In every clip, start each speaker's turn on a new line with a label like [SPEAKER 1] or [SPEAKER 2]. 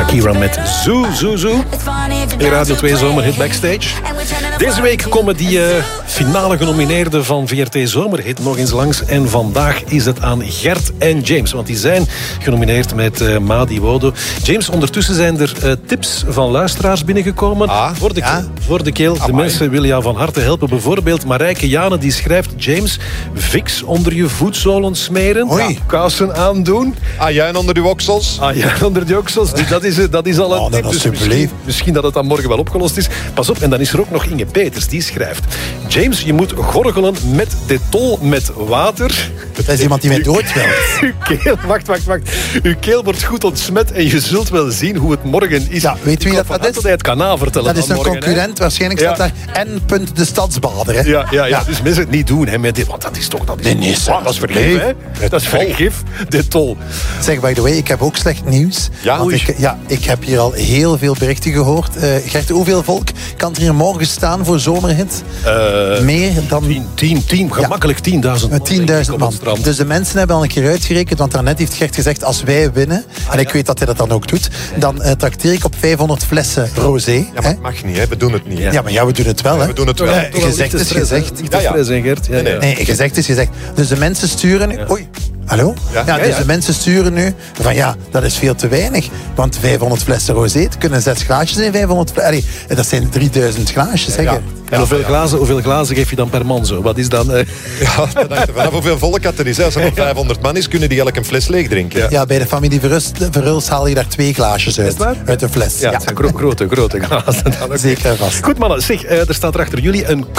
[SPEAKER 1] Shakira met Zoo, Zoo, Zoo. In Radio 2 Zomerhit Backstage. Deze week komen die finale genomineerden van VRT Zomerhit nog eens langs. En vandaag is het aan Gert en James. Want die zijn genomineerd met Madi Wodo. James, ondertussen zijn er tips van luisteraars binnengekomen. Voor de keel. De mensen willen jou van harte helpen. Bijvoorbeeld Marijke Jane die schrijft... James, Vicks onder je voetzolen smeren.
[SPEAKER 2] Oei.
[SPEAKER 1] Kousen aandoen.
[SPEAKER 2] Ajuin onder uw oksels.
[SPEAKER 1] Ajuin onder die oksels. Dat is al een tip.
[SPEAKER 2] Dat is
[SPEAKER 1] Dus misschien dat het dan morgen wel opgelost is. Pas op, en dan is er ook nog Inge Peters. Die schrijft... James, je moet gorgelen met Dettol met water.
[SPEAKER 3] Dat is iemand die mij dood wil.
[SPEAKER 1] Uw keel, wacht. Uw keel wordt goed ontsmet en je zult wel zien hoe het morgen is.
[SPEAKER 3] Ja, weet wie dat is?
[SPEAKER 1] Dat hij het kan navertellen.
[SPEAKER 3] Dat is een
[SPEAKER 1] morgen,
[SPEAKER 3] concurrent. Waarschijnlijk staat daar N. de Stadsbader. Hè?
[SPEAKER 1] Ja. Dus mensen het niet doen. Hè, met dit, want dat is toch... Dat is vergif, hè? Dat is vergif. Dettol.
[SPEAKER 3] Zeg, by the way, ik heb ook slecht nieuws.
[SPEAKER 2] Ja?
[SPEAKER 3] Want ik heb hier al heel veel berichten gehoord. Gert, hoeveel volk kan er hier morgen staan voor Zomerhit? Meer dan...
[SPEAKER 1] 10, gemakkelijk 10.000
[SPEAKER 3] man. Dus de mensen hebben al een keer uitgerekend, want daarnet heeft Gert gezegd, als wij winnen, en ik weet dat hij dat dan ook doet, dan trakteer ik op 500 flessen rosé.
[SPEAKER 2] Ja, maar het mag niet, hè? We doen het niet.
[SPEAKER 3] Ja, maar we doen het wel, hè?
[SPEAKER 2] We doen het wel.
[SPEAKER 3] Gezegd is gezegd.
[SPEAKER 1] Niet te stress, hè, Gert?
[SPEAKER 3] Nee, gezegd is gezegd. Dus de mensen sturen nu... Oei. Hallo? Dus de mensen sturen nu van dat is veel te weinig. Want 500 flessen rosé, kunnen 6 glaasjes in 500 flessen. Allee, dat zijn 3000 glaasjes, zeg je.
[SPEAKER 1] En hoeveel glazen geef je dan per man zo? Wat is dan...
[SPEAKER 2] Ja, dat hangt er vanaf hoeveel volk het er is. Als er maar 500 man is, kunnen die elk een fles leeg drinken.
[SPEAKER 3] Ja, bij de familie Verhulst haal je daar 2 glaasjes uit een fles.
[SPEAKER 1] Ja, grote glazen.
[SPEAKER 3] Zeker vast.
[SPEAKER 1] Goed mannen, zeg, er staat er achter jullie een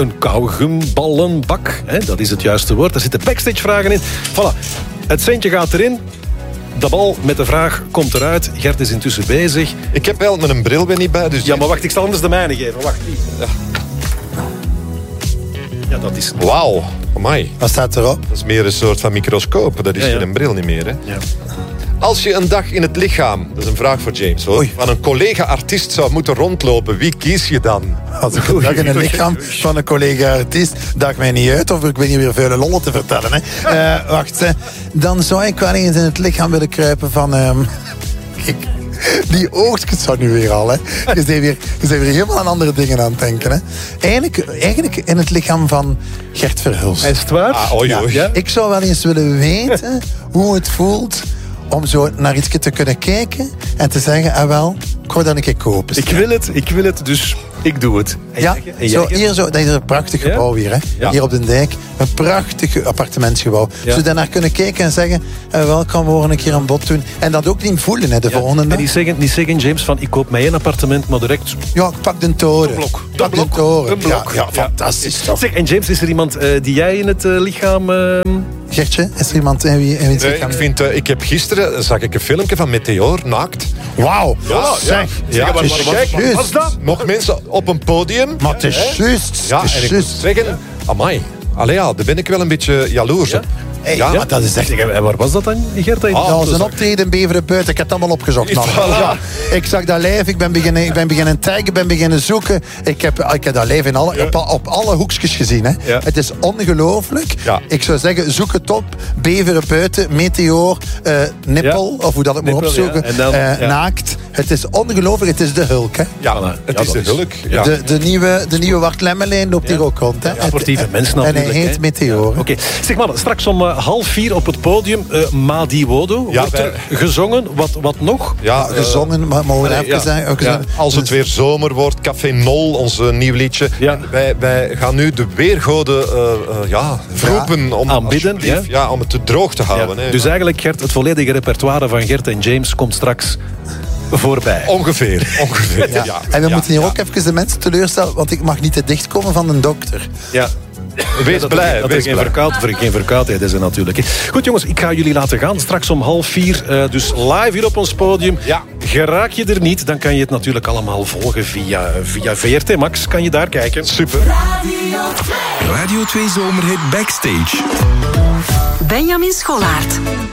[SPEAKER 1] kauwgumballenbak. Dat is het juiste woord. Daar zitten backstage vragen in. Voilà. Het centje gaat erin. De bal met de vraag komt eruit. Gert is intussen bezig.
[SPEAKER 2] Ik heb wel mijn bril weer niet bij. Dus
[SPEAKER 1] ja, maar wacht, ik zal anders de mijne geven. Wacht. Ja, dat is...
[SPEAKER 2] Wauw, amai.
[SPEAKER 3] Wat staat erop?
[SPEAKER 2] Dat is meer een soort van microscoop. Dat is geen bril niet meer, hè? Ja. Als je een dag in het lichaam, dat is een vraag voor James, hoor, van een collega-artiest zou moeten rondlopen, wie kies je dan?
[SPEAKER 3] Als ik een dag in het lichaam van een collega-artiest, daagt mij niet uit, of ik weet niet weer veel lollen te vertellen. Hè. Wacht, dan zou ik wel eens in het lichaam willen kruipen van... Kijk, die oogstjes van nu weer al. Hè. Je bent weer helemaal aan andere dingen aan het denken. Hè. Eigenlijk in het lichaam van Gert Verhulst.
[SPEAKER 1] Is het waar?
[SPEAKER 3] Ja. Ik zou wel eens willen weten hoe het voelt om zo naar iets te kunnen kijken en te zeggen, wel, ik wou dat een keer kopen.
[SPEAKER 1] Ik wil het, dus ik doe het.
[SPEAKER 3] Dat is een prachtig gebouw hier, hè? Ja. Hier op de dijk. Een prachtig appartementsgebouw. Ja. Zodat we naar kunnen kijken en zeggen, wel, kan we een keer een bod doen. En dat ook niet voelen, hè, de volgende dag.
[SPEAKER 1] En niet zeggen, James, van ik koop mij een appartement, maar direct...
[SPEAKER 3] Ja, ik pak de toren.
[SPEAKER 1] Een blok.
[SPEAKER 3] Ja, fantastisch toch.
[SPEAKER 1] Zeg, en James, is er iemand die jij in het lichaam...
[SPEAKER 3] Gertje, is er iemand in het lichaam?
[SPEAKER 2] Ik heb gisteren, zag ik een filmpje van Meteor, naakt.
[SPEAKER 3] Wauw.
[SPEAKER 2] Zeg. Wat was dat? Nog mensen op een podium.
[SPEAKER 3] Maar het is juist.
[SPEAKER 2] Ja, en ik moet zeggen, amai. Allee, daar ben ik wel een beetje jaloers op.
[SPEAKER 3] Maar dat is echt...
[SPEAKER 1] En waar was dat dan, Gert?
[SPEAKER 3] Dat was een optreden in Beveren Buiten. Ik heb het allemaal opgezocht. Ik zag dat live. Ik ben beginnen taggen, ben beginnen zoeken. Ik heb dat live op alle hoekjes gezien. Hè. Ja. Het is ongelooflijk. Ja. Ik zou zeggen, zoek het op. Beveren Buiten, Meteor, Nippel, of hoe dat ik moet opzoeken. Ja. Dan, naakt. Het is ongelooflijk. Het is de Hulk. Hè.
[SPEAKER 2] Ja, het is de Hulk. Ja.
[SPEAKER 3] De nieuwe Wart Lemmelijn loopt hier ook rond. Hè.
[SPEAKER 1] Sportieve mensen natuurlijk.
[SPEAKER 3] En hij heet Meteor.
[SPEAKER 1] Oké. Zeg maar, straks om 3:30 op het podium. Madi Wodo wordt er gezongen. Wat nog?
[SPEAKER 3] Ja, gezongen, maar mogen we even zeggen.
[SPEAKER 2] Als het weer zomer wordt, Café Nol, ons nieuw liedje. Ja. Wij gaan nu de weergoden roepen om
[SPEAKER 1] aanbidden.
[SPEAKER 2] Om het droog te houden. Hè.
[SPEAKER 1] Dus eigenlijk, Gert, het volledige repertoire van Gert en James komt straks voorbij.
[SPEAKER 2] Ongeveer.
[SPEAKER 3] Ja. En we moeten hier ook even de mensen teleurstellen, want ik mag niet te dicht komen van een dokter.
[SPEAKER 1] Ja.
[SPEAKER 2] Wees blij.
[SPEAKER 1] Dat er geen verkoudheid is natuurlijk. Goed jongens, ik ga jullie laten gaan. Straks om 3:30, dus live hier op ons podium. Ja. Geraak je er niet, dan kan je het natuurlijk allemaal volgen via VRT Max. Kan je daar kijken. Super.
[SPEAKER 4] Radio 2 Zomerhit Backstage.
[SPEAKER 5] Benjamin Scholaert.